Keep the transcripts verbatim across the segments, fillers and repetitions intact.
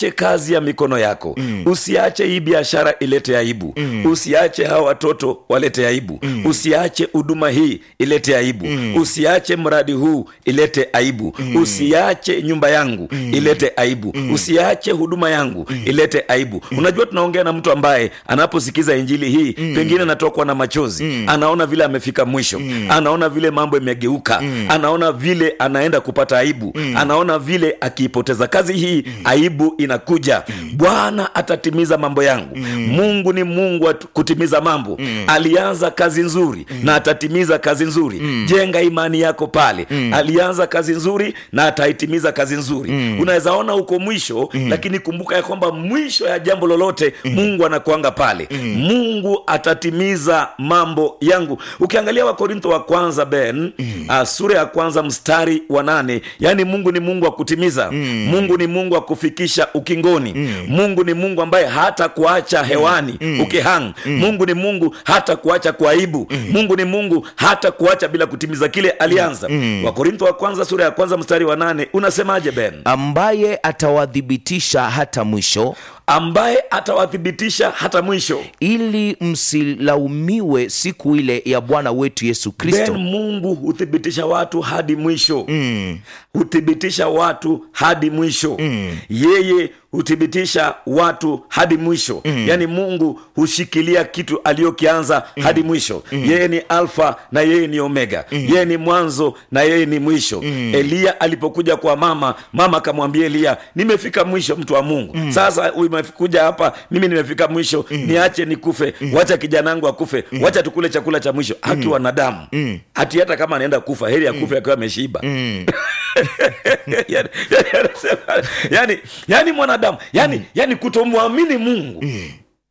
kazi ya mikono yako. mm. Usiache hii biashara ilete aibu. mm. Usiache hawa watoto walete aibu. mm. Usiache huduma hii ilete aibu. mm. Usiache mradi huu ilete aibu. mm. Usiache nyumba yangu mm. ilete aibu. mm. Usiache huduma yangu mm. ilete aibu. mm. Unajua tunaongea na mtu ambaye anaposikiza injili hii mm. pengine anatokwa na machozi. mm. Anaona vile amefika mwisho. mm. Anaona vile mambo imegeuka. mm. Anaona vile anaenda kupata aibu. mm. Anaona vile akiipoteza kazi hii mm. aibu inakuja. mm. Bwana atatimiza mambo yangu. mm. Mungu ni Mungu wa kutimiza mambo. mm. Alianza kazi nzuri mm. na atatimiza kazi nzuri. mm. Jenga imani yako pale. mm. Alianza kazi nzuri na ataitimiza kazi nzuri. mm. Unaweza ona uko mwisho mm. lakini kumbuka ya kwamba mwisho ya jambo lolote mm. Mungu anakuanga pale. mm. Mungu atatimiza mambo yangu. Ukiangalia Wakorintho wa kwanza Ben mm. uh, sura ya kwanza mstari wa nane, yani Mungu ni Mungu wa kutimiza. mm. Mungu ni Mungu wa kufikisha ukingoni. mm. Mungu ni Mungu ambaye hata kuacha hewani mm. ukihang. mm. Mungu ni Mungu hata kuacha kwa aibu. mm. Mungu ni Mungu hata kuacha bila kutimiza kile alianza. mm. Wakorintho wa kwanza sura ya kwanza mstari wa nane unasemaje Ben? Ambaye atawadhibitisha hata mwisho, ambaye atawadhibitisha hata mwisho, ili msilaumiwe siku ile ya Bwana wetu Yesu Kristo. Ben, Mungu huthibitisha watu hadi mwisho. mm. Huthibitisha watu hadi mwisho. mm. Yeye huthibitisha watu hadi mwisho. mm. Yani Mungu hushikilia kitu aliyokianza mm. hadi mwisho. mm. Yeye ni Alfa na yeye ni Omega. mm. Yeye ni mwanzo na yeye ni mwisho. mm. Elia alipokuja kwa mama, mama akamwambia Elia, nimefika mwisho mtu wa Mungu. mm. Sasa umekuja hapa, mimi nimefika mwisho. mm. Niache nikufe. mm. Wacha kijana wangu akufe. mm. Wacha tukule chakula cha mwisho. Haki mm. wanadamu. mm. Hati hata kama anaenda kufa, heri ya kufa akiwa ameshiba. mm. yani, yani, yani, yani mwanadamu yani, mm. yani kutomwamini Mungu. mm.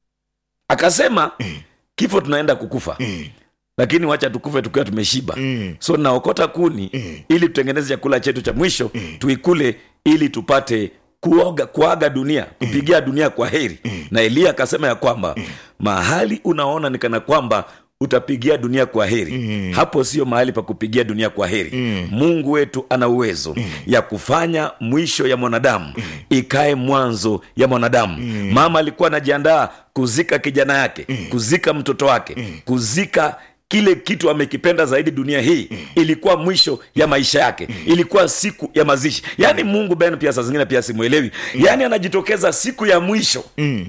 Akasema mm. kifo tunaenda kukufa. mm. Lakini wacha tukufe tukiwa tumeshiba. mm. So naokota kuni mm. ili tutengeneze chakula chetu cha mwisho. mm. Tuikule ili tupate kuoga, kuaga dunia, kupigia dunia kwa heri. mm. Na Elia akasema ya kwamba mm. mahali unaona nikana kwamba utapigia dunia kwa heri, mm. hapo sio mahali pa kupigia dunia kwa heri. mm. Mungu wetu ana uwezo mm. ya kufanya mwisho ya mwanadamu mm. ikae mwanzo ya mwanadamu. mm. Mama alikuwa anajiandaa kuzika kijana yake, mm. kuzika mtoto wake, mm. kuzika kile kitu amekipenda zaidi dunia hii. mm. Ilikuwa mwisho ya maisha yake. mm. Ilikuwa siku ya mazishi. Yani Mungu Ben pia saa zingine pia simuelewi. mm. Yani anajitokeza siku ya mwisho. mm.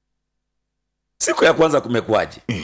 Siku ya kwanza kumekuwaje? mm.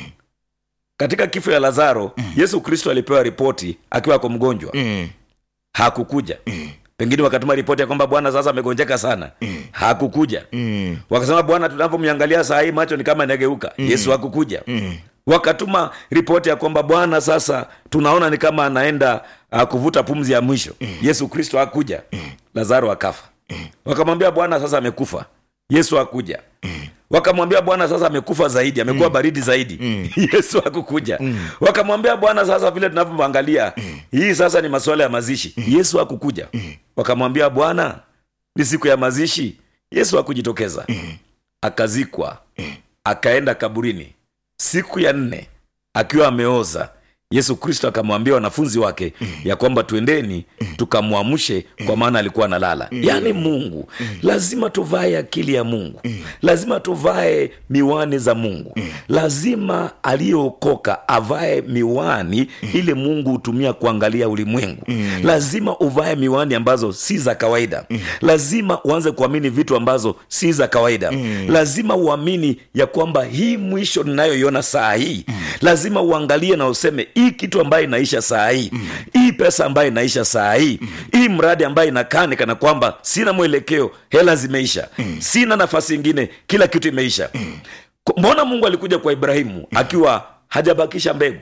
Katika kifo ya Lazaro, mm. Yesu Kristo alipewa ripoti akiwa kwa mgonjwa. mm. Hakukuja. mm. Pengine wakatuma ripoti ya kwamba Bwana sasa amegonjeka sana. mm. Hakukuja. mm. Wakasema Bwana tunapomwangalia saa hii macho ni kama yanageuka. mm. Yesu hakukuja. mm. Wakatuma ripoti ya kwamba Bwana sasa tunaona ni kama anaenda uh, kuvuta pumzi ya mwisho. mm. Yesu Kristo hakuja. mm. Lazaro akafa. mm. Wakamwambia Bwana sasa amekufa. Yesu hakuja. mm. Wakamwambia Bwana sasa amekufa zaidi, amekuwa mm. baridi zaidi. mm. Yesu hakukuja. mm. Wakamwambia Bwana sasa vile tunavyomwangalia mm. hii sasa ni masuala ya mazishi. mm. Yesu hakukuja. mm. Wakamwambia Bwana ni siku ya mazishi. Yesu hakujitokeza. mm. Akazikwa. mm. Akaenda kaburini. Siku ya nne akiwa ameoza, Yesu Kristo akamwambia wanafunzi wake mm. ya kwamba tuendeni mm. tukamwamshe, kwa maana alikuwa analala. mm. Yani Mungu mm. lazima tuvae akili ya Mungu. mm. Lazima tuvae miwani za Mungu. mm. Lazima aliyeokoka avae miwani mm. ile Mungu hutumia kuangalia ulimwengu. mm. Lazima uvae miwani ambazo si za kawaida. mm. Lazima uanze kuamini vitu ambazo si za kawaida. mm. Lazima uamini ya kwamba hii mwisho ninayoiona saa hii. mm. Lazima uangalie na useme hii kitu ambayo inaisha saa hii. mm. Hii pesa ambayo inaisha saa hii. mm. Hii mradi ambayo inakani kana kwamba sina mwelekeo, hela zimeisha. mm. Sina nafasi nyingine, kila kitu imeisha. mm. Mbona Mungu alikuja kwa Ibrahimu mm. akiwa hajabakisha mbegu?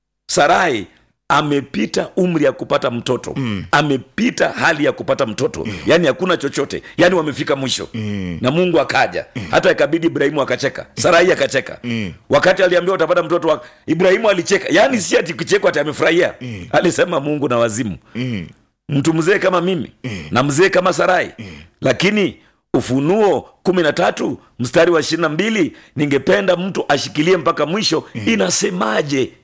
Sarai amepita umri ya kupata mtoto. mm. Amepita hali ya kupata mtoto. mm. Yani hakuna chochote, yani wamefika mwisho. mm. Na Mungu akaja. mm. Hata ikabidi Ibrahimu akacheka, Sarai akacheka. mm. Wakati aliambiwa utapata mtoto wa Ibrahimu alicheka. Yani si ati kicheko ati amefurahia. mm. Alisema Mungu na wazimu. mm. Mtu mzee kama mimi mm. na mzee kama Sarai. mm. Lakini Ufunuo kumi na tatu mstari wa ishirini na mbili ningependa mtu ashikilie mpaka mwisho. mm. Inasemaje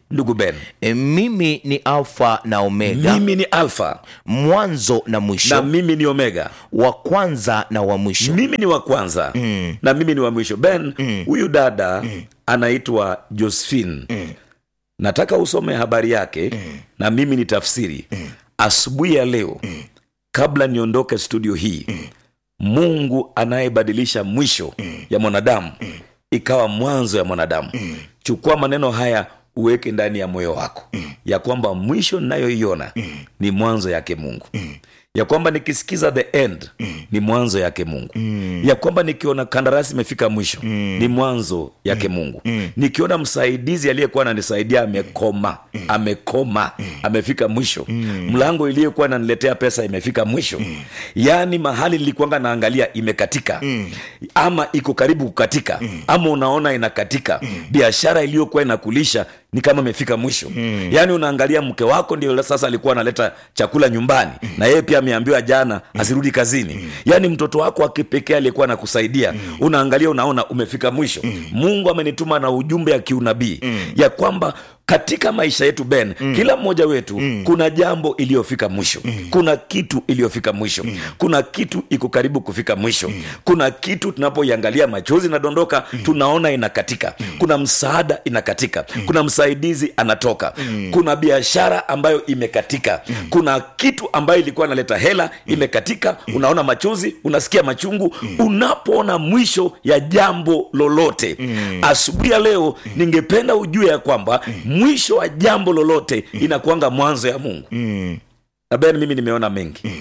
ndugu Ben? E, mimi ni Alfa na Omega, Mimi ni Alfa mwanzo na mwisho, na mimi ni Omega, wa kwanza na wa mwisho. mimi ni wa kwanza mm. na mimi ni wa mwisho. Ben, huyu mm. dada mm. anaitwa Josephine mm. nataka usome habari yake mm. na mimi ni tafsiri mm. asubuhi ya leo mm. kabla niondoke studio hii mm. Mungu anayebadilisha mwisho mm. ya mwanadamu mm. ikawa mwanzo ya mwanadamu mm. chukua maneno haya uweke ndani ya moyo wako mm. ya kwamba mwisho ninayoiona mm. ni mwanzo yake Mungu mm. ya kwamba nikisikiza the end mm. ni mwanzo yake Mungu mm. ya kwamba nikiona kandarasi imefika mwisho mm. ni mwanzo yake Mungu mm. nikiona msaidizi aliyekuwa ananisaidia amekoma mm. amekoma mm. amefika mwisho mm. mlango iliyokuwa ananiletea pesa imefika mwisho mm. yaani mahali nilikuanga naangalia imekatika mm. ama iko karibu kukatika mm. ama unaona inakatika mm. biashara iliyokuwa inakulisha ni kama imefika mwisho mm. yaani unaangalia mke wako ndio sasa alikuwa analeta chakula nyumbani mm. na yeye pia ameambiwa jana mm. asirudi kazini mm. yaani mtoto wako akipekee alikuwa anakusaidia mm. unaangalia unaona umefika mwisho mm. Mungu amenituma na ujumbe ya kiunabii mm. ya kwamba katika maisha yetu Ben mm. kila mmoja wetu mm. kuna jambo iliyofika mwisho mm. kuna kitu iliyofika mwisho mm. kuna kitu iko karibu kufika mwisho mm. kuna kitu tunapoiangalia machozi nadondoka mm. tunaona inakatika mm. kuna msaada inakatika mm. kuna msaidizi anatoka mm. kuna biashara ambayo imekatika mm. kuna kitu ambayo ilikuwa inaleta hela mm. imekatika mm. unaona machozi, unasikia machungu mm. unapoona mwisho ya jambo lolote mm. asubuhi ya leo mm. ningependa ujue ya kwamba mm. mwisho wa jambo lolote mm. inakuanga mwanzo ya Mungu mm. na Ben, mimi nimeona mengi mm.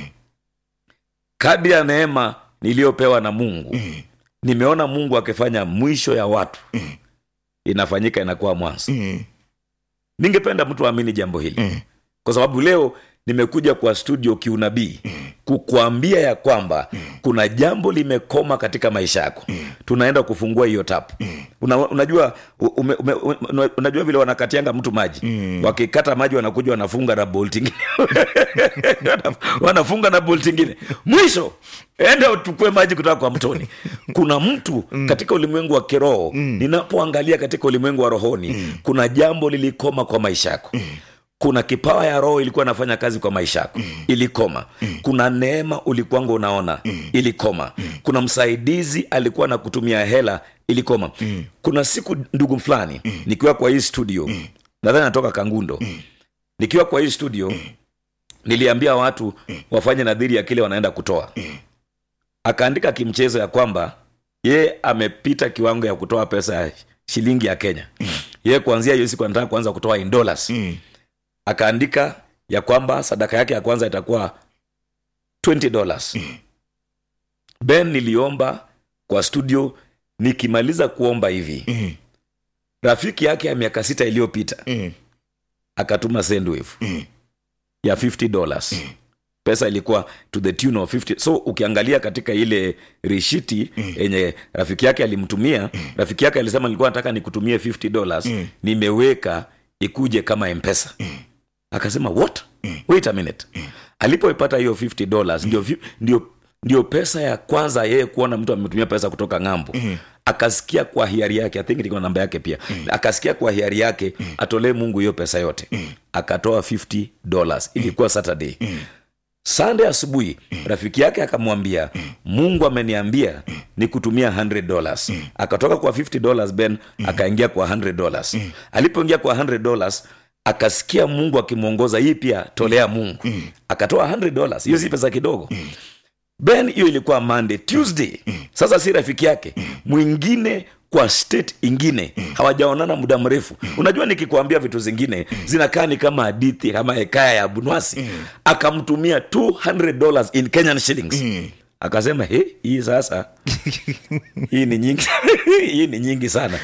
kadri ya neema niliyopewa na Mungu mm. nimeona Mungu akifanya mwisho ya watu mm. inafanyika inakuwa mwanzo mm. ningependa mtu aamini jambo hili mm. kwa sababu leo nimekuja kwa studio kiunabii mm. kukuambia ya kwamba mm. kuna jambo limekoma katika maisha yako mm. tunaenda kufungua hiyo tapu mm. Una, unajua ume, ume, ume, unajua vile wanakatianga mtu maji mm. wakikata maji wanakuja wanafunga na bolt ingine wanafunga na bolt ingine mwisho enda utukue maji kutoka kwa mtoni. Kuna mtu mm. katika ulimwengu wa kiroho mm. ninapoangalia katika ulimwengu wa rohoni mm. kuna jambo lilikoma kwa maisha yako mm. kuna kipawa ya roho ilikuwa nafanya kazi kwa maisha yako mm. ilikoma mm. kuna neema ulikuanga unaona mm. ilikoma mm. kuna msaidizi alikuwa na kutumia hela ilikoma mm. kuna siku ndugu fulani mm. nikiwa kwa hii studio mm. nadhani natoka Kangundo mm. nikiwa kwa hii studio mm. niliambia watu mm. wafanye nadhiri ya kile wanaenda kutoa mm. akaandika kimchezo ya kwamba ye amepita kiwango ya kutoa pesa ya shilingi ya Kenya mm. ye kuanzia hiyo siku anataka kuanza kutoa in dollars mm. akaandika ya kwamba sadaka yake ya kwanza itakuwa twenty dollars mm. Ben, niliomba kwa studio, nikimaliza kuomba hivi mm. rafiki yake ya miaka sita iliyopita mm. akatuma sendwave mm. ya fifty dollars mm. pesa ilikuwa to the tune of fifty. So ukiangalia katika ile rishiti mm. enye rafiki yake alimtumia mm. rafiki yake alisema nilikuwa nataka nikutumie fifty dollars mm. nimeweka ikuje kama M-Pesa mm. akasema what mm. wait a minute mm. alipoipata hiyo fifty dollars mm. ndio, ndio, ndio pesa ya kwanza yeye kuona mtu ametumia pesa kutoka ng'ambo mm. akasikia kwa hiari yake, I think niko namba yake pia mm. akasikia kwa hiari yake mm. atolee Mungu hiyo pesa yote mm. akatoa fifty dollars mm. ilikuwa Saturday mm. Sunday asubuhi mm. rafiki yake akamwambia mm. Mungu ameniambia mm. nikutumia one hundred dollars mm. akatoka kwa fifty dollars Ben mm. akaingia kwa one hundred dollars mm. alipoingia kwa one hundred dollars akasikia Mungu akimuongoza, hii pia tolea Mungu mm. akatoa one hundred dollars. Hiyo si pesa kidogo mm. Ben, hiyo ilikuwa Monday. Tuesday mm. sasa si rafiki yake mm. mwingine kwa state ingine mm. hawajaonana muda mrefu mm. unajua nikikwambia vitu zingine mm. zinakaa ni kama hadithi kama hekaya ya Bunwasi mm. akamtumia two hundred dollars in Kenyan shillings mm. akasema he, hii sasa hii ni nyingi hii ni nyingi sana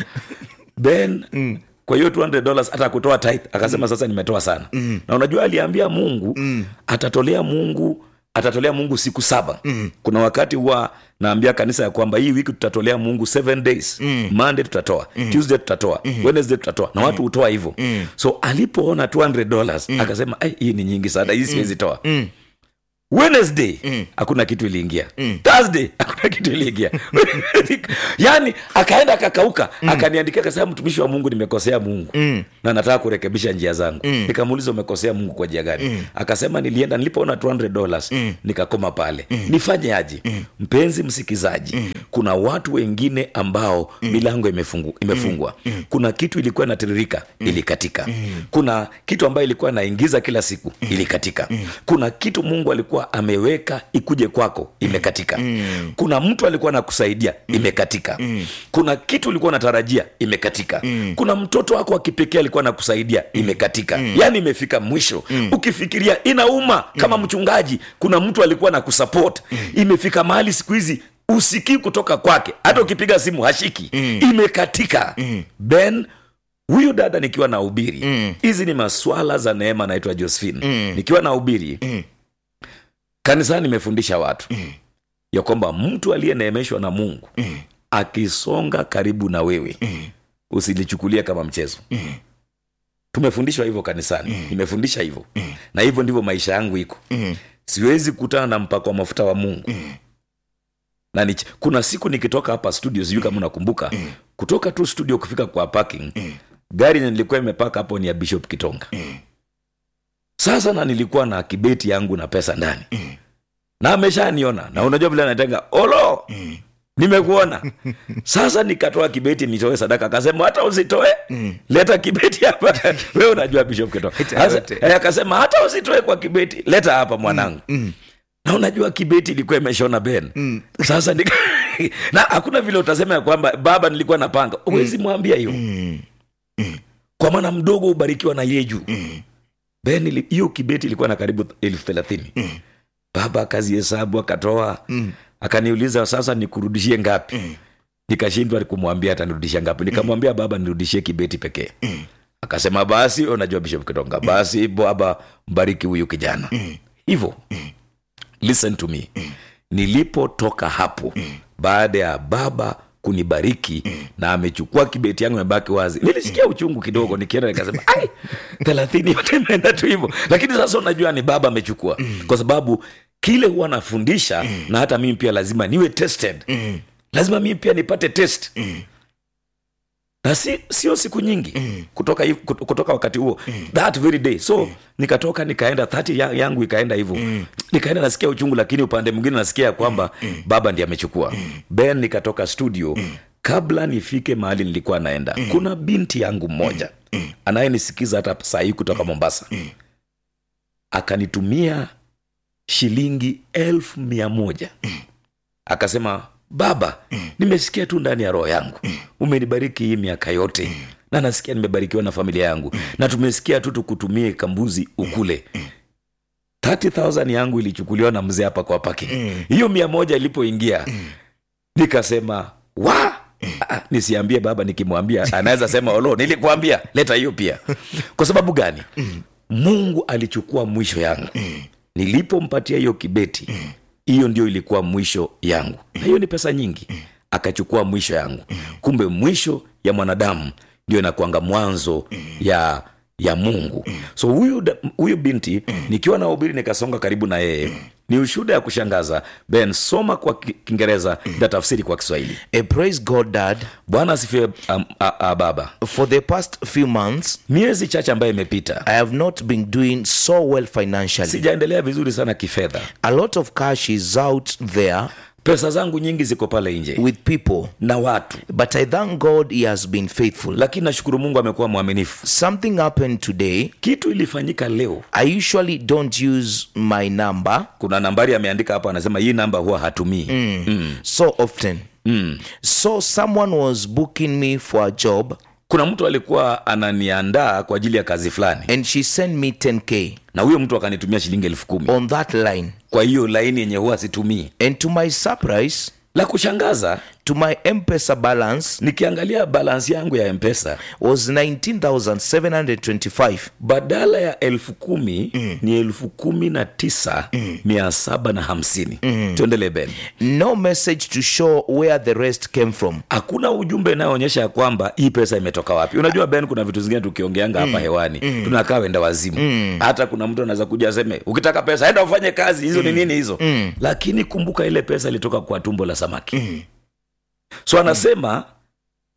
Ben mm. kwa hiyo two hundred dollars hata kutoa tithe akasema mm. sasa nimetoa sana mm. na unajua aliambia Mungu mm. atatolea Mungu atatolea Mungu siku saba mm. kuna wakati huwa naambia kanisa ya kwamba hii wiki tutatolea Mungu seven days mm. Monday tutatoa mm. Tuesday tutatoa mm. Wednesday tutatoa na watu hutoa hivyo mm. so alipoona two hundred dollars mm. akasema ai, hii ni nyingi sana, hii siwezi toa mm. Wednesday mm. hakuna kitu iliingia mm. Thursday hakuna kitu iliingia yani akaenda akakauka mm. akaniandikia akasema mtumishi wa Mungu nimekosea Mungu mm. na nataka kurekebisha njia zangu. mm. Nikamuuliza, umekosea Mungu kwa njia gani? mm. Akasema, nilienda nilipoona two hundred dollars mm. nikakoma pale. mm. Nifanye aje? mm. Mpenzi msikizaji, mm. kuna watu wengine ambao mm. milango imefungu, imefungwa. mm. Kuna kitu ilikuwa inatiririka, mm. ilikatika. mm. Kuna kitu ambayo ilikuwa inaingiza kila siku, mm. ilikatika. mm. Kuna kitu Mungu alikuwa ameweka ikuje kwako, imekatika. mm. Kuna mtu alikuwa anakusaidia, imekatika. mm. Kuna kitu ulikuwa unatarajia, imekatika. mm. Kuna mtoto wako wa kipekee alikuwa anakusaidia, imekatika. mm. Yaani imefika mwisho. mm. Ukifikiria inauma kama mm. mchungaji, kuna mtu alikuwa anakusupport, mm. imefika mahali siku hizi usikii kutoka kwake, hata ukipiga simu hashiki. mm. Imekatika. mm. Ben, huyu dada nikiwa na ubiri hizi, mm. ni maswala za neema, naitwa Josephine. mm. Nikiwa na ubiri mm. kanisani, nimefundisha watu mm. ya kwamba mtu aliyeneemeshwa na Mungu mm. akisonga karibu na wewe, mm. usilichukulia kama mchezo. mm. Tumefundishwa hivyo kanisani. mm. Nimefundisha hivyo. mm. Na hivyo ndivyo maisha yangu iko. mm. Siwezi kutana na mpako wa mafuta wa Mungu. mm. Na ni, kuna siku nikitoka hapa studio, sijui kama unakumbuka, mm. kutoka tu studio kufika kwa parking, mm. gari nilikuwa imepaka hapo ni ya Bishop Kitonga. mm. Sasa na nilikuwa na kibeti yangu na pesa ndani. mm. Na ameshaniona, na unajua vile anatenga, olo, mm. nimekuona. Sasa nikatoa kibeti nitoe sadaka. Akasema, hata usitoe, mm. leta kibeti hapa. Wewe unajua Bishop Kitonga. Akasema, hata usitoe kwa kibeti, leta hapa mwanangu. mm. Mm. Na unajua kibeti ilikuwa imeshona Ben. mm. Sasa nika... na hakuna vile utasema ya kwamba baba nilikuwa napanga. Uwezi mwambia hiyo. mm. mm. Kwa maana mdogo ubarikiwa na yeju. mm. Ben, hiyo kibeti ilikuwa na karibu elfu thelathini. mm. Baba akazihesabu, akatoa. mm. Akaniuliza, sasa nikurudishie ngapi? mm. Nikashindwa kumwambia atanirudishia ngapi. Nikamwambia, baba nirudishie kibeti pekee. mm. Akasema, basi unajua Bishop Kitonga, basi baba mbariki huyu kijana. mm. Hivyo mm. Listen to me. mm. Nilipotoka hapo, mm. baada ya baba kunibariki, mm. na amechukua kibeti yangu imebaki wazi, nilisikia uchungu kidogo. Nikienda nikasema, ai, thelathini yote imeenda tu hivyo. Lakini sasa unajua ni baba amechukua. mm. Kwa sababu kile huwa nafundisha, mm. na hata mimi pia lazima niwe tested. mm. Lazima mimi pia nipate test. mm. Na si, sio siku nyingi. mm. kutoka, kutoka wakati huo, mm. that very day. So mm. nikatoka nikaenda, thelathini yangu ikaenda hivyo. mm. Nikaenda nasikia uchungu, lakini upande mwingine nasikia kwamba mm. baba ndiye amechukua. mm. Ben, nikatoka studio. mm. Kabla nifike mahali nilikuwa naenda, mm. kuna binti yangu mmoja mm. anayenisikiza hata saa hii kutoka Mombasa. mm. Akanitumia shilingi elfu mia moja. mm. Akasema, baba, mm. nimesikia tu ndani ya roho yangu, mm. umenibariki hii miaka yote, mm. na nasikia nimebarikiwa na familia yangu, mm. na tumesikia tu tukutumie kambuzi ukule. mm. thelathini thousand yangu ilichukuliwa na mzee hapa kwa parking. mm. Hiyo mia moja ilipoingia, mm. nikasema, wa mm. ah, nisiambie baba, nikimwambia anaweza sema, olo, nilikuambia leta hiyo pia. Kwa sababu gani? mm. Mungu alichukua mwisho yangu. mm. Nilipompatia hiyo kibeti, mm. hiyo ndio ilikuwa mwisho yangu. Na hiyo ni pesa nyingi. mm. Akachukua mwisho yangu. mm. Kumbe mwisho ya mwanadamu ndio inakuanga mwanzo mm. ya ya Mungu. mm. So huyu huyu binti, mm. nikiwa na ubiri nikasonga karibu na yeye. mm. Ni ushuhuda ya kushangaza. Ben, soma kwa Kiingereza, mm. na tafsiri kwa Kiswahili. Eh, praise God, Dad. Bwana asifiwe, um, uh, uh, baba. For the past few months, miezi chache ambayo imepita, I have not been doing so well financially. Sijaendelea vizuri sana kifedha. A lot of cash is out there. Pesa zangu nyingi ziko pale nje with people na watu, but I thank God he has been faithful. Lakini nashukuru Mungu amekuwa mwaminifu. Something happened today. Kitu ilifanyika leo. I usually don't use my number. Kuna nambari ameandika hapa, anasema hii namba huwa hatumii mm. mm. so often. mm. So someone was booking me for a job. Kuna mtu alikuwa ananiandaa kwa ajili ya kazi fulani, and she sent me ten K, na huyo mtu akanitumia shilingi elfu kumi on that line, kwa hiyo line yenye huwa situmii. And to my surprise, la kushangaza, to my M-Pesa balance, nikiangalia balance yangu ya M-Pesa was nineteen thousand seven hundred twenty-five. Badala ya elfu kumi mm. ni elfu kumi na tisa mm. mia saba na hamsini. mm. Tuendele Ben. No message to show where the rest came from. Hakuna ujumbe unaoonyesha kwamba hii pesa imetoka wapi. Unajua Ben, kuna vitu zingine tukiongeanga hapa mm. hewani mm. tunakaa wenda wazimu. mm. Hata kuna mtu anaweza kuja aseme ukitaka pesa enda ufanye kazi hizo. mm. ni nini hizo? mm. Lakini kumbuka ile pesa ilitoka kwa tumbo la samaki. mm. So anasema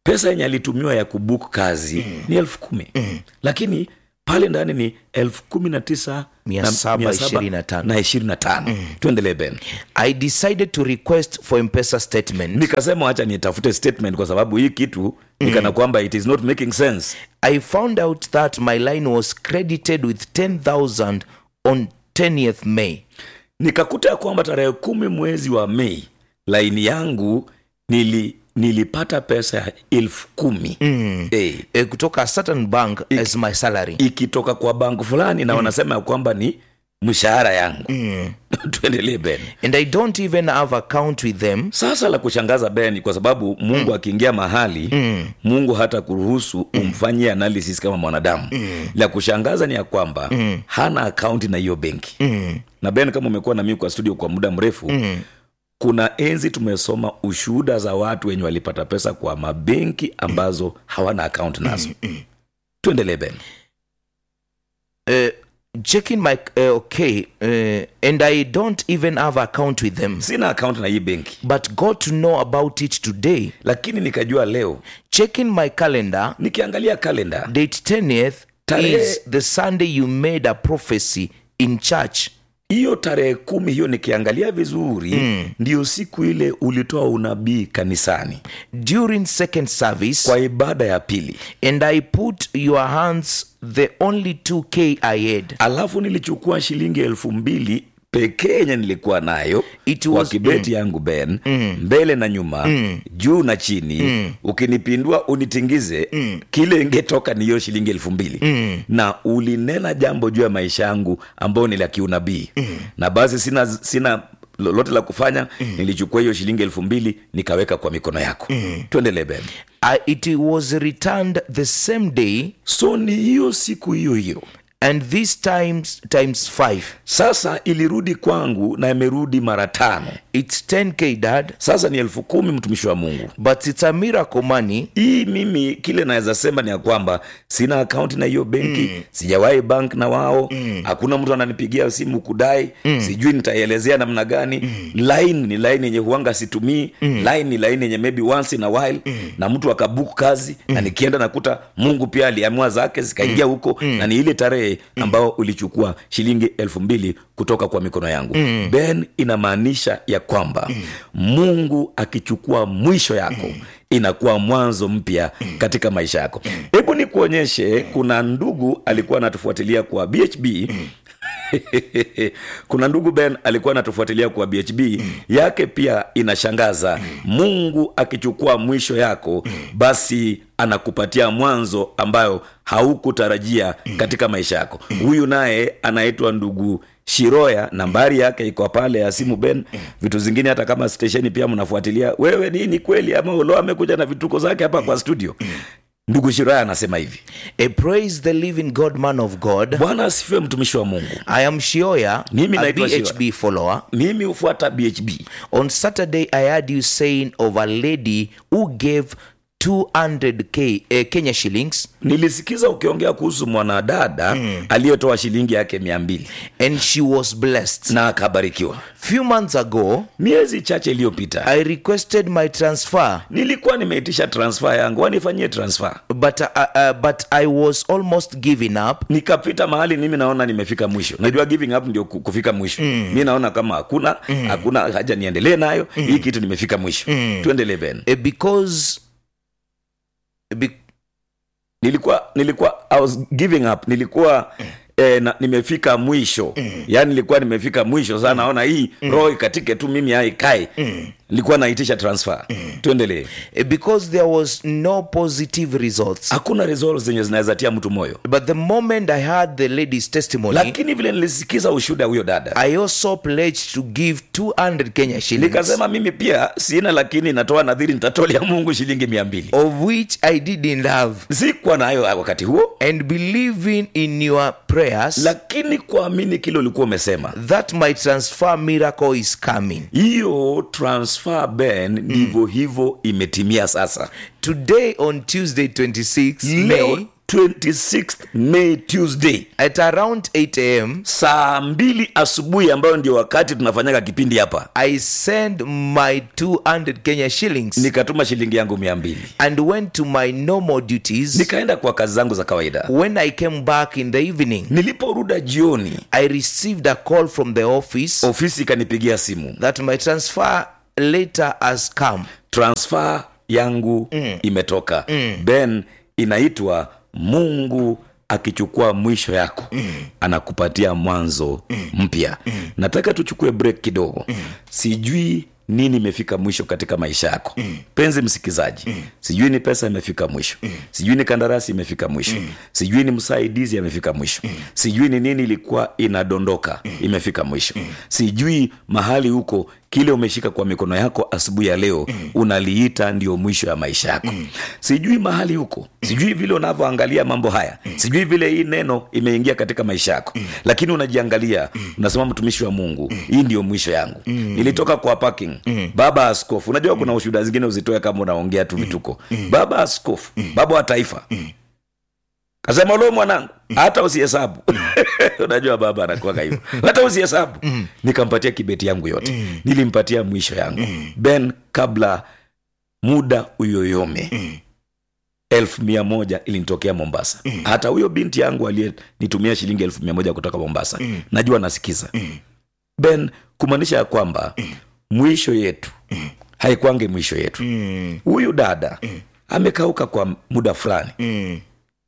pesa yenye alitumiwa ya kubook kazi mm. ni elfu kumi mm. lakini pale ndani ni elfu kumi na tisa Mia saba ishirini na tano. na ishirini na tano. Mm. Tuendelee Ben. I decided to request for M-Pesa statement. Nikasema acha nitafute statement kwa sababu hii kitu mm. nikana kwamba it is not making sense. I found out that my line was credited with ten thousand on twentieth May. Nikakuta kwamba tarehe kumi mwezi wa Mei line yangu nili nilipata pesa ya elfu kumi mm. hey. e, kutoka certain bank Ik, as my salary ikitoka kwa bank fulani na mm. wanasema ya kwamba ni mshahara yangu mm. tuendelee Ben. And I don't even have account with them. Sasa la kushangaza Ben, kwa sababu Mungu mm. akiingia mahali mm. Mungu hata kuruhusu mm. umfanyie analysis kama mwanadamu mm. la kushangaza ni ya kwamba mm. hana account na hiyo benki mm. na Ben, kama umekuwa na mimi kwa studio kwa muda mrefu mm. kuna enzi tumesoma ushuhuda za watu wenye walipata pesa kwa mabenki ambazo hawana account nazo. Tuendelee Ben. Uh, checking my uh, okay uh, and I don't even have account with them. Sina account na hii benki. But got to know about it today. Lakini nikajua leo. Checking my calendar. Nikiangalia calendar. Date twentieth Tare... is the Sunday you made a prophecy in church. Hiyo tarehe kumi hiyo nikiangalia vizuri mm. ndio siku ile ulitoa unabii kanisani during second service kwa ibada ya pili. And I put your hands the only two K I had. Alafu nilichukua shilingi elfu mbili pekee yenye nilikuwa nayo It kwa was, kibeti mm, yangu Ben mm, mbele na nyuma mm, juu na chini mm, ukinipindua unitingize mm, kile ingetoka ni hiyo shilingi elfu mbili mm, na ulinena jambo juu ya maisha yangu ambao ni la kiunabii mm, na basi sina sina lolote la kufanya mm, nilichukua hiyo shilingi elfu mbili nikaweka kwa mikono yako mm. Tuendelee Ben. Uh, it was returned the same day. So ni hiyo siku hiyo hiyo. And this times times five. Sasa ilirudi kwangu na imerudi mara tano. It's ten K dad. Sasa ni elfu kumi mtumishi wa Mungu. But it's a miracle money. Hii mimi kile naweza sema ni ya kwamba sina account na hiyo benki, mm, sijawahi bank na wao, mm, hakuna mtu ananipigia simu kudai, mm, sijui nitaelezea namna gani, mm, line ni line yenye huanga situmii, mm, line ni line yenye maybe once in a while, mm, na mtu akabook kazi, mm, na nikienda nakuta Mungu pia aliamua zake zikaingia huko, mm, na ni ile tarehe ambao ulichukua shilingi elfu mbili kutoka kwa mikono yangu. Mm. Ben, inamaanisha ya kwamba mm, Mungu akichukua mwisho yako, mm, inakuwa mwanzo mpya katika maisha yako. Hebu mm, nikuonyeshe, kuna ndugu alikuwa anatufuatilia kwa B H B. Mm. Kuna ndugu Ben alikuwa anatufuatilia kwa B H B, mm, yake pia inashangaza. Mm. Mungu akichukua mwisho yako, mm, basi anakupatia mwanzo ambayo haukutarajia, mm, katika maisha yako. Mm. Huyu naye anaitwa ndugu Shiroya, nambari yake iko pale ya simu Ben. Mm. Vitu zingine hata kama stesheni pia mnafuatilia. Wewe nini kweli ama ulo amekuja na vituko zake hapa kwa studio. Mm. Ndugu Shiroya anasema hivi. A praise the living God, man of God. Bwana asifiwe mtumishi wa Mungu. I am Shiroya, mimi a B H B follower. Mimi hufuata B H B. On Saturday I heard you saying of a lady who gave two hundred K eh, Kenya shillings. Nilisikiza ukiongea kuhusu mwanadada, mm, aliyetoa shilingi yake mia mbili. And she was blessed. Na akabarikiwa. Few months ago, miezi chache iliyopita, I requested my transfer. Nilikuwa nimeitisha transfer yangu, wanifanyie transfer. But uh, uh, but I was almost giving up. Nikapita mahali mimi naona nimefika mwisho. Najua giving up ndio kufika mwisho. Mm. Mimi naona kama hakuna mm, hakuna haja niendelee nayo. Mm. Hii kitu nimefika mwisho. Mm. Tuendelee Ben. Uh, because Be- nilikuwa nilikuwa I was giving up. Nilikuwa mm, eh, na, nimefika mwisho. Mm. Yaani nilikuwa nimefika mwisho sana. Naona mm, hii mm, roho ikatike tu mimi haikai. Mm. Nilikuwa naitisha transfer. Mm. Tuendelee. Because there was no positive results. Hakuna results zenye zinaweza tia mtu moyo. But the moment I heard the lady's testimony, lakini vile nilisikiza ushuhuda huyo dada, I also pledged to give two hundred Kenya shillings. Nikasema mimi pia sina, lakini natoa nadhiri nitatolea Mungu shilingi mia mbili. Of which I didn't have. Sikuwa nayo wakati huo. And believing in your prayers, lakini kuamini kile ulikuwa umesema, that my transfer miracle is coming. Hiyo transfer Ben, ndivyo mm, hivyo imetimia sasa. Today on Tuesday twenty-sixth May, twenty-sixth May Tuesday at around eight a.m. saa mbili asubuhi, ambayo ndio wakati tunafanyaga kipindi hapa, I sent my two hundred Kenya shillings nikatuma shilingi yangu mia mbili and went to my normal duties. nikaenda kwa kazi zangu za kawaida. When I came back in the evening, Niliporuda jioni, I received a call from the office ofisi ikanipigia simu, that my transfer later has come. transfer yangu mm. imetoka mm. Ben, inaitwa Mungu akichukua mwisho yako mm. anakupatia mwanzo mm. mpya mm. Nataka tuchukue break kidogo mm. Sijui nini imefika mwisho katika maisha yako mm. Penzi msikizaji mm. Sijui ni pesa imefika mwisho mm. Sijui ni kandarasi imefika mwisho mm. Sijui ni msaidizi imefika mwisho mm. Sijui ni nini ilikuwa inadondoka mm. imefika mwisho mm. Sijui mahali huko kile umeshika kwa mikono yako asubuhi ya leo mm. unaliita ndio mwisho ya maisha yako mm. Sijui mahali huko, sijui vile unavyoangalia mambo haya mm. Sijui vile hii neno imeingia katika maisha yako mm. Lakini unajiangalia mm. unasema, mtumishi wa Mungu mm. hii ndio mwisho yangu mm. Nilitoka kwa parking mm. Baba askofu, unajua mm. kuna ushuhuda zingine uzitoe kama unaongea tu vituko mm. Baba askofu mm. baba wa taifa mm. kasema, lo mwanangu, hata usihesabu unajua baba anakuwa hivyo, hata usihesabu mm. Nikampatia kibeti yangu yote mm. Nilimpatia mwisho yangu mm. Ben, kabla muda uyoyome mm. elfu mia moja ilinitokea Mombasa mm. Hata huyo binti yangu aliyenitumia shilingi elfu mia moja kutoka Mombasa mm. najua nasikiza mm. Ben, kumaanisha ya kwamba mm. mwisho yetu mm. haikwange mwisho yetu. Huyu mm. dada mm. amekauka kwa muda fulani mm.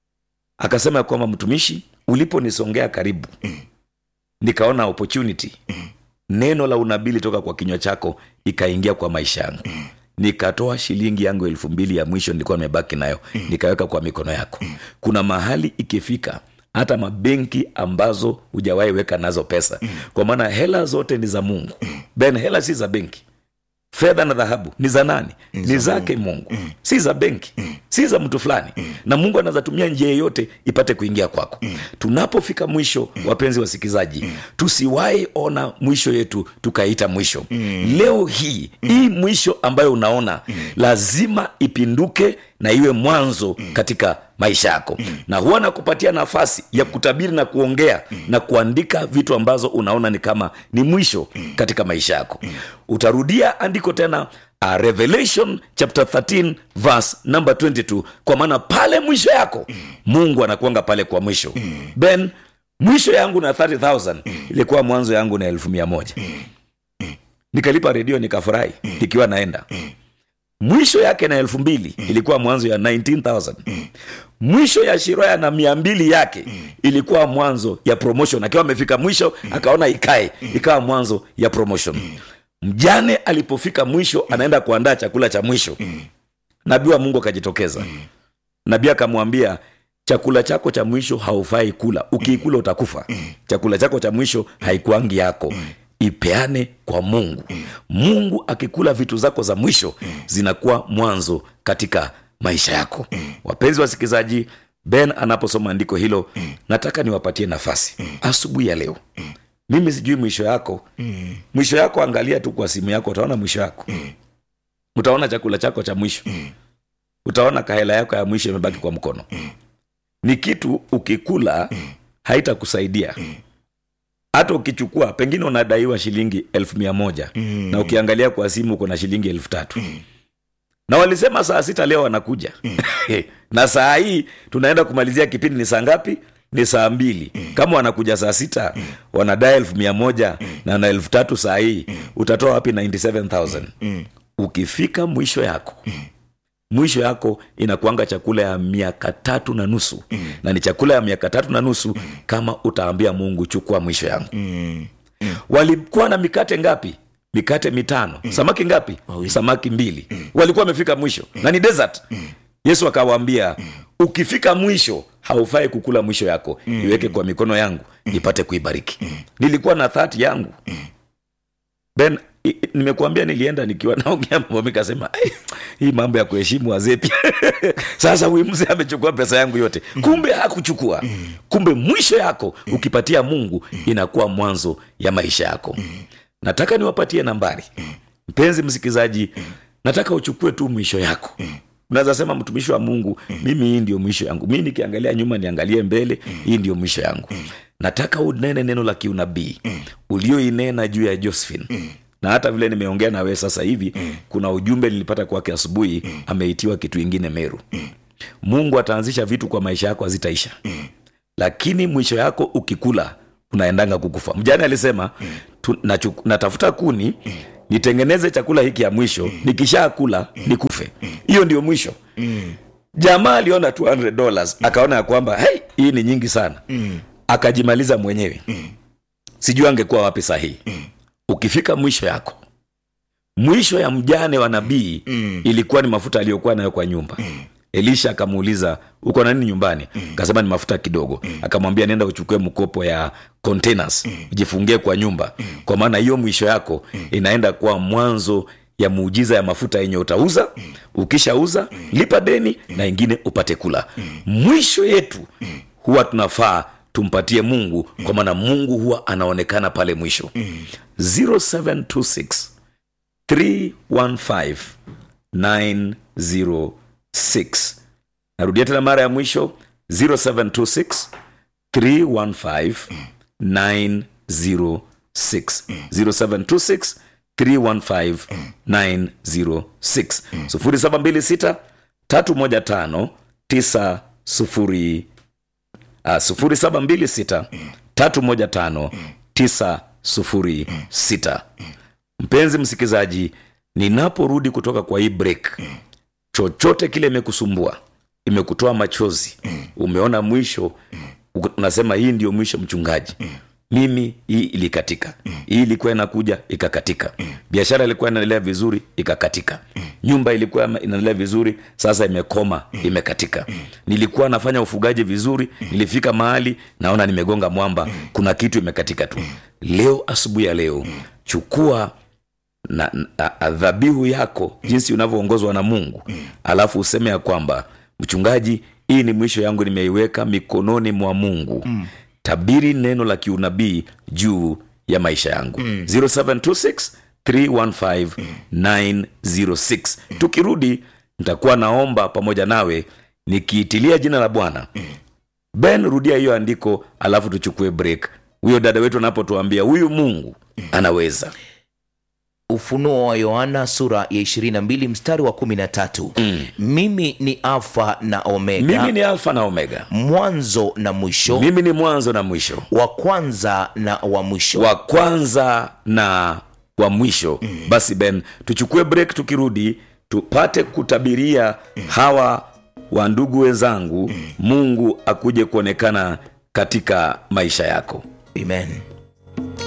akasema kwamba, mtumishi, uliponisongea karibu mm. nikaona opportunity mm. neno la unabii toka kwa kinywa chako ikaingia kwa maisha yangu mm. nikatoa shilingi yangu elfu mbili ya mwisho nilikuwa nimebaki nayo mm. nikaweka kwa mikono yako mm. Kuna mahali ikifika hata mabenki ambazo hujawahi weka nazo pesa mm. kwa maana hela zote ni za Mungu mm. Ben, hela si za benki. Fedha na dhahabu ni za nani? Ni, ni zake Mungu mm. si za benki mm. si za mtu fulani mm. na Mungu anazatumia njia yote ipate kuingia kwako mm. Tunapofika mwisho mm. wapenzi wasikizaji mm. tusiwahi ona mwisho yetu tukaita mwisho mm. Leo hii mm. hii mwisho ambayo unaona mm. lazima ipinduke na iwe mwanzo mm. katika maisha yako mm. na huwa nakupatia nafasi ya kutabiri na kuongea mm. na kuandika vitu ambazo unaona ni kama ni mwisho mm. katika maisha yako mm. Utarudia andiko tena uh, Revelation chapter thirteen verse number twenty-two, kwa maana pale mwisho yako mm. Mungu anakuanga pale kwa mwisho mm. Ben, mwisho yangu na thirty thousand mm. ilikuwa mwanzo yangu na elfu mia moja mm. nikalipa redio nikafurahi mm. nikiwa naenda mm. Mwisho yake na elfu mbili mm. ilikuwa mwanzo ya nineteen thousand mm. Mwisho ya Shiroya na mia mbili yake mm. ilikuwa mwanzo ya promotion. Akiwa amefika mwisho mm. akaona ikae mm. ikawa mwanzo ya promotion mm. Mjane alipofika mwisho anaenda kuandaa chakula cha mwisho mm. nabii wa Mungu akajitokeza mm. Nabii akamwambia, chakula chako cha mwisho haufai kula, ukiikula utakufa mm. Chakula chako cha mwisho haikuangi yako mm. Ipeane kwa Mungu mm. Mungu akikula vitu zako za mwisho mm. zinakuwa mwanzo katika maisha yako mm. Wapenzi wasikizaji, Ben anaposoma andiko hilo mm. nataka niwapatie nafasi mm. asubuhi ya leo mm. Mimi sijui mwisho yako mm. Mwisho yako angalia tu kwa simu yako, utaona mwisho yako mm. Utaona chakula chako cha mwisho mm. Utaona kahela yako ya mwisho imebaki kwa mkono mm. Ni kitu ukikula mm. haitakusaidia mm. Hata ukichukua pengine unadaiwa shilingi elfu mia moja mm. na ukiangalia kwa simu uko na shilingi elfu tatu mm. na walisema saa sita leo wanakuja mm. na saa hii tunaenda kumalizia kipindi ni saa ngapi? Ni saa mbili mm. Kama wanakuja saa sita mm. wanadai elfu mia moja mm. na na elfu tatu saa hii mm. utatoa wapi ninety-seven thousand mm. Ukifika mwisho yako mm. mwisho yako inakuanga chakula ya miaka tatu na nusu mm. na ni chakula ya miaka tatu na nusu mm. kama utaambia Mungu, chukua mwisho yangu mm. Mm. Walikuwa na mikate ngapi? Mikate mitano mm. Samaki ngapi? Oh, samaki mbili mm. Walikuwa wamefika mwisho mm. na ni desert mm. Yesu akawaambia mm. ukifika mwisho haufai kukula mwisho yako mm. iweke kwa mikono yangu mm. nipate kuibariki mm. Nilikuwa na thirty yangu mm. Ben, nimekuambia nilienda nikiwa naongea mambo nikasema hey, hii mambo ya kuheshimu wazee pia sasa huyu mzee amechukua pesa yangu yote. Kumbe hakuchukua. Kumbe mwisho yako ukipatia Mungu inakuwa mwanzo ya maisha yako. Nataka niwapatie nambari. Mpenzi msikizaji, nataka uchukue tu mwisho yako. unaweza sema mtumishi wa Mungu, mimi hii ndio mwisho yangu, mimi nikiangalia nyuma niangalie mbele, hii ndio mwisho yangu. Nataka unene neno la kiunabii ulioinena juu ya Josephine. Na hata vile nimeongea na wewe sasa hivi, kuna ujumbe nilipata kwake asubuhi, ameitiwa kitu kingine Meru. Mungu ataanzisha vitu kwa maisha yako hazitaisha, lakini mwisho yako ukikula unaendanga kukufa. Mjane alisema tu, nachuku, natafuta kuni nitengeneze chakula hiki ya mwisho, nikishakula nikufe. Hiyo ndio mwisho. Jamaa aliona two hundred dollars akaona ya kwamba hey, hii ni nyingi sana, akajimaliza mwenyewe. Sijui angekuwa wapi sahihi. Ukifika mwisho yako, mwisho ya mjane wa nabii ilikuwa ni mafuta aliyokuwa nayo kwa nyumba. Elisha akamuuliza, uko na nini nyumbani? Akasema ni mafuta kidogo. Akamwambia nenda uchukue mkopo ya containers, ujifungie kwa nyumba, kwa maana hiyo mwisho yako inaenda kuwa mwanzo ya muujiza ya mafuta yenye utauza. Ukishauza lipa deni na ingine upate kula. Mwisho yetu huwa tunafaa tumpatie Mungu, kwa maana Mungu huwa anaonekana pale mwisho. zero seven two six three one five nine zero six. Narudia tena mara ya mwisho, zero seven two six three one five nine zero six. zero seven two six three one five nine zero six. sufuri saba mbili sita tatu moja tano tisa sufuri Uh, sufuri saba mbili sita tatu moja tano tisa sufuri sita. Mpenzi msikizaji, ninaporudi kutoka kwa hii break, chochote kile imekusumbua, imekutoa machozi, umeona mwisho, unasema hii ndio mwisho mchungaji, mimi hii ilikatika, hii ilikuwa inakuja ikakatika, biashara ilikuwa inaendelea vizuri ikakatika, nyumba ilikuwa inaendelea vizuri sasa imekoma, imekatika, nilikuwa nafanya ufugaji vizuri, nilifika mahali naona nimegonga mwamba, kuna kitu imekatika tu. Leo asubuhi ya leo, chukua na, na dhabihu yako jinsi unavyoongozwa na Mungu, alafu useme ya kwamba mchungaji, hii ni mwisho yangu, nimeiweka mikononi mwa Mungu. Tabiri neno la kiunabii juu ya maisha yangu. mm. zero seven two six three one five nine zero six. Tukirudi nitakuwa naomba pamoja nawe nikiitilia jina la Bwana. mm. Ben, rudia hiyo andiko alafu tuchukue break. Huyo dada wetu anapotuambia huyu Mungu anaweza. Ufunuo wa Yohana sura ya ishirini na mbili mstari wa kumi na tatu. mm. Mimi ni Alfa na Omega. Mimi ni Alfa na Omega, mwanzo na mwisho. Mimi ni mwanzo na mwisho, wa kwanza na wa mwisho. Wa kwanza na wa mwisho. mm. Basi Ben, tuchukue break, tukirudi tupate kutabiria mm. hawa wa ndugu wenzangu. mm. Mungu akuje kuonekana katika maisha yako. Amen.